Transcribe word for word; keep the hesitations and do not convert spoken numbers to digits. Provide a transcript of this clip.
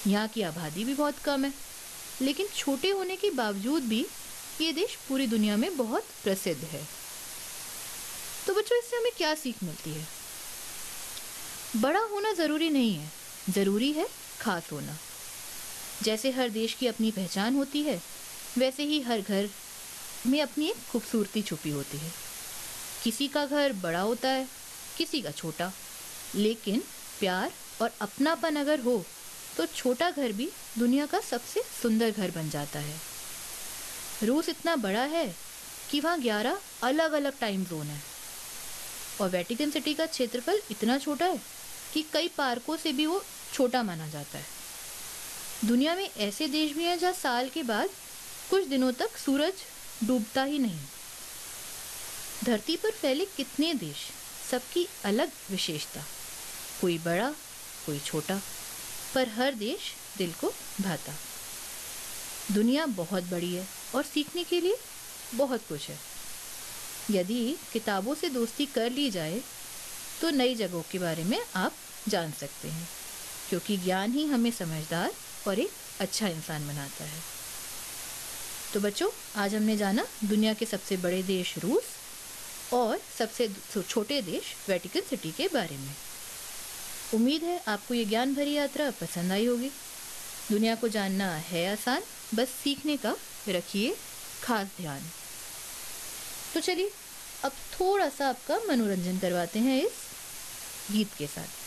यहाँ की आबादी भी बहुत कम है, लेकिन छोटे होने के बावजूद भी ये देश पूरी दुनिया में बहुत प्रसिद्ध है। तो बच्चों, इससे हमें क्या सीख मिलती है? बड़ा होना ज़रूरी नहीं है, ज़रूरी है खास होना। जैसे हर देश की अपनी पहचान होती है, वैसे ही हर घर में अपनी एक खूबसूरती छुपी होती है। किसी का घर बड़ा होता है, किसी का छोटा, लेकिन प्यार और अपनापन अगर हो तो छोटा घर भी दुनिया का सबसे सुंदर घर बन जाता है। रूस इतना बड़ा है कि वहाँ ग्यारह अलग अलग टाइम जोन है, और वेटिकन सिटी का क्षेत्रफल इतना छोटा है कि कई पार्कों से भी वो छोटा माना जाता है। दुनिया में ऐसे देश भी हैं जहाँ साल के बाद कुछ दिनों तक सूरज डूबता ही नहीं। धरती पर फैले कितने देश, सबकी अलग विशेषता, कोई बड़ा कोई छोटा, पर हर देश दिल को भाता। दुनिया बहुत बड़ी है और सीखने के लिए बहुत कुछ है। यदि किताबों से दोस्ती कर ली जाए तो नई जगहों के बारे में आप जान सकते हैं, क्योंकि ज्ञान ही हमें समझदार और एक अच्छा इंसान बनाता है। तो बच्चों, आज हमने जाना दुनिया के सबसे बड़े देश रूस और सबसे छोटे देश वेटिकन सिटी के बारे में। उम्मीद है आपको ये ज्ञान भरी यात्रा पसंद आई होगी। दुनिया को जानना है आसान, बस सीखने का रखिए खास ध्यान। तो चलिए अब थोड़ा सा आपका मनोरंजन करवाते हैं इस गीत के साथ।